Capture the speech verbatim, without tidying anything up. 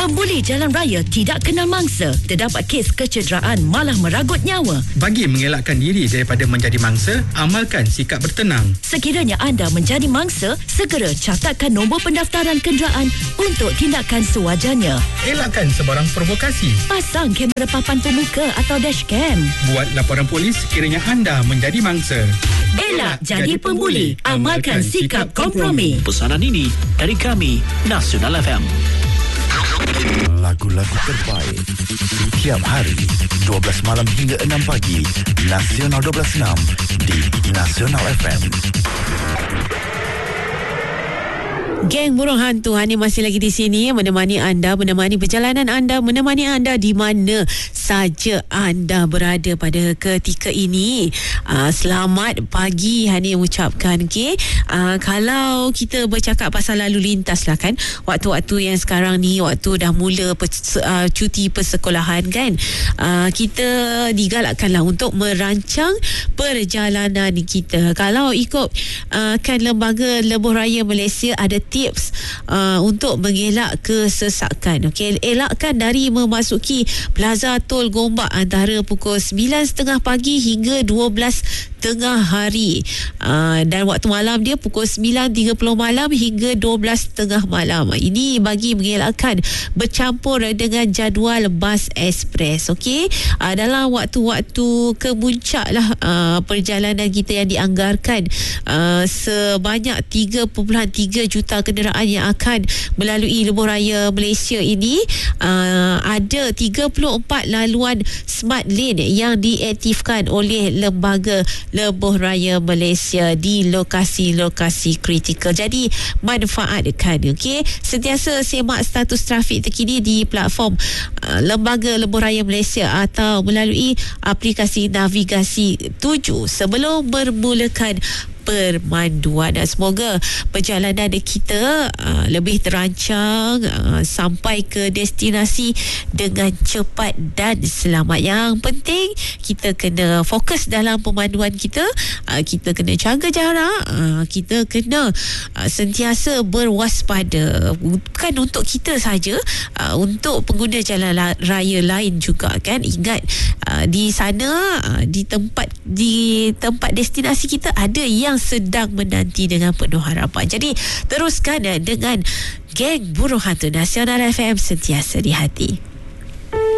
Pembuli jalan raya tidak kenal mangsa, terdapat kes kecederaan malah meragut nyawa. Bagi mengelakkan diri daripada menjadi mangsa, amalkan sikap bertenang. Sekiranya anda menjadi mangsa, segera catatkan nombor pendaftaran kenderaan untuk tindakan sewajarnya. Elakkan sebarang provokasi. Pasang kamera papan pemuka atau dashcam. Buat laporan polis sekiranya anda menjadi mangsa. Elak jadi pembuli, amalkan sikap kompromi. Pesanan ini dari kami, Nasional F M. Lagu-lagu terbaik setiap hari dua belas malam hingga enam pagi. Nasional dua belas enam di Nasional F M. Geng Burung Hantu Hani masih lagi di sini menemani anda, menemani perjalanan anda, menemani anda di mana saja anda berada pada ketika ini. Uh, selamat pagi Hani ucapkan. Okay? Uh, kalau kita bercakap pasal lalu lintas lah kan, waktu-waktu yang sekarang ni, waktu dah mula pers- uh, cuti persekolahan kan, uh, kita digalakkanlah untuk merancang perjalanan kita. Kalau ikut uh, kan Lembaga Lebuh Raya Malaysia ada tips uh, untuk mengelak kesesakan. Okey, elakkan dari memasuki Plaza Tol Gombak antara pukul sembilan tiga puluh pagi hingga dua belas tengah hari. Uh, dan waktu malam dia pukul sembilan tiga puluh malam hingga dua belas tengah malam. Ini bagi mengelakkan bercampur dengan jadual bas ekspres. Okey, uh, dalam waktu-waktu kemuncak lah uh, perjalanan kita yang dianggarkan uh, sebanyak tiga perpuluhan tiga juta kenderaan yang akan melalui lebuh raya Malaysia ini, uh, ada tiga puluh empat laluan smart lane yang diaktifkan oleh Lembaga Lebuh Raya Malaysia di lokasi-lokasi kritikal. Jadi manfaatkan. Okey, sentiasa semak status trafik terkini di platform uh, Lembaga Lebuh Raya Malaysia atau melalui aplikasi navigasi tujuh sebelum bermulakan permanduan. Dan semoga perjalanan kita uh, lebih terancang uh, sampai ke destinasi dengan cepat dan selamat. Yang penting kita kena fokus dalam pemanduan kita, uh, kita kena jaga jarak, uh, kita kena uh, sentiasa berwaspada, bukan untuk kita saja, uh, untuk pengguna jalan raya lain juga kan. Ingat uh, di sana, uh, di tempat di tempat destinasi kita ada yang sedang menanti dengan penuh harapan. Jadi teruskan dengan Geng Burung Hantu Nasional F M, sentiasa di hati.